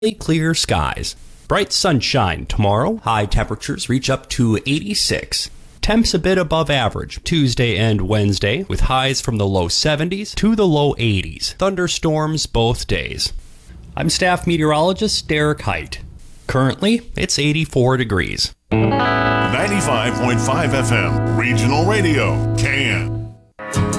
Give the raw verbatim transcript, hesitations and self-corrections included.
clear skies. Bright sunshine tomorrow. High temperatures reach up to eighty-six. Temps a bit above average Tuesday and Wednesday, with highs from the low seventies to the low eighties. Thunderstorms both days. I'm staff meteorologist Derek Height. Currently, it's eighty-four degrees. ninety-five point five F M, Regional Radio, Can.